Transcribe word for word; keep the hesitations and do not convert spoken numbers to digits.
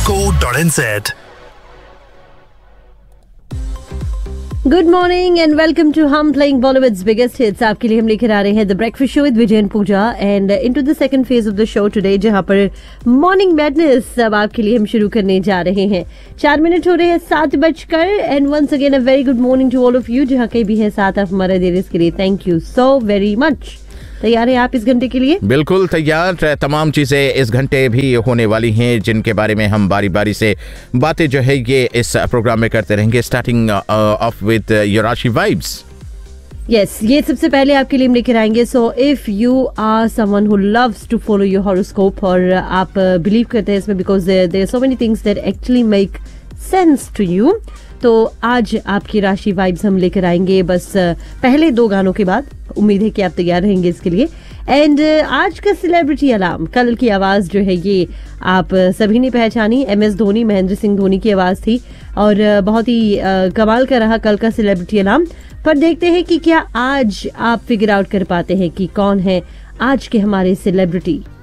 co dot n z. Good morning and welcome to हम playing Bollywoods biggest hits. आपके लिए हम लेकर आ रहे हैं the breakfast show with Vijay and Puja and into the second phase of the show today, जहां पर morning madness अब आपके लिए हम शुरू करने जा रहे हैं। चार मिनट हो रहे हैं सात बजकर and once again a very good morning to all of you, जहां कहीं भी है साथ आप हमारा देर इसके लिए thank you so very much. तैयार है आप इस घंटे के लिए? बिल्कुल तैयार। तमाम चीजें इस घंटे भी होने वाली हैं जिनके बारे में हम बारी बारी से बातें जो है ये इस प्रोग्राम में करते रहेंगे, स्टार्टिंग ऑफ विद योर राशि वाइब्स। यस, ये सबसे पहले आपके लिए हम लेकर आएंगे। So if you are someone who loves to follow your horoscope और आप बिलीव करते हैं इसमें because there are so many things that actually make sense to you, तो आज आपकी राशि वाइब्स हम लेकर आएंगे बस पहले दो गानों के बाद। उम्मीद है कि आप तैयार रहेंगे इसके लिए। एंड आज का सेलिब्रिटी अलार्म, कल की आवाज जो है ये आप सभी ने पहचानी, एम एस धोनी, महेंद्र सिंह धोनी की आवाज थी और बहुत ही कमाल का रहा कल का सेलिब्रिटी अलार्म। पर देखते हैं कि क्या आज आप फिगर आउट कर पाते हैं कि कौन है आज के हमारे सेलिब्रिटी।